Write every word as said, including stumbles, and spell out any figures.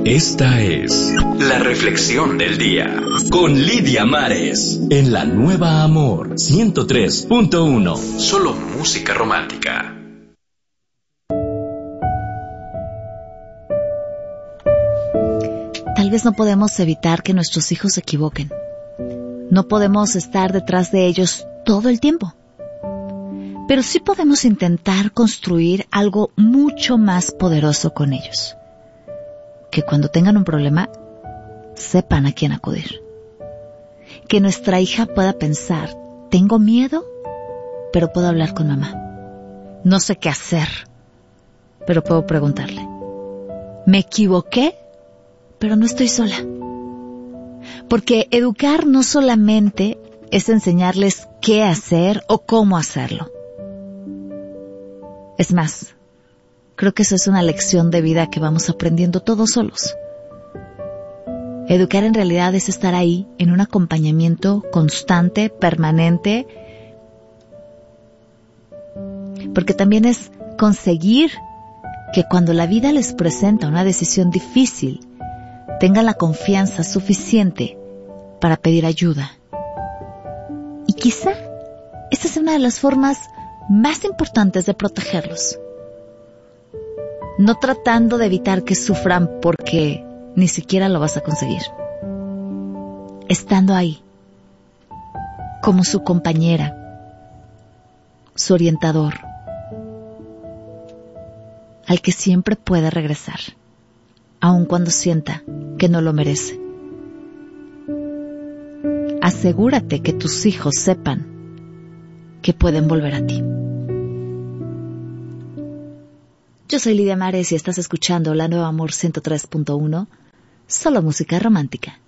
Esta es la reflexión del día con Lidia Mares en la Nueva Amor ciento tres punto uno. Solo música romántica. Tal vez no podemos evitar que nuestros hijos se equivoquen. No podemos estar detrás de ellos todo el tiempo. Pero sí podemos intentar construir algo mucho más poderoso con ellos. Que cuando tengan un problema, sepan a quién acudir. Que nuestra hija pueda pensar, tengo miedo, pero puedo hablar con mamá. No sé qué hacer, pero puedo preguntarle. Me equivoqué, pero no estoy sola. Porque educar no solamente es enseñarles qué hacer o cómo hacerlo. Es más, creo que eso es una lección de vida que vamos aprendiendo todos solos. Educar en realidad es estar ahí en un acompañamiento constante, permanente, porque también es conseguir que cuando la vida les presenta una decisión difícil, tengan la confianza suficiente para pedir ayuda. Y quizá esta es una de las formas más importantes de protegerlos. No tratando de evitar que sufran porque ni siquiera lo vas a conseguir. Estando ahí, como su compañera, su orientador, al que siempre puede regresar, aun cuando sienta que no lo merece. Asegúrate que tus hijos sepan que pueden volver a ti. Yo soy Lidia Mares y estás escuchando La Nueva Amor ciento tres punto uno, solo música romántica.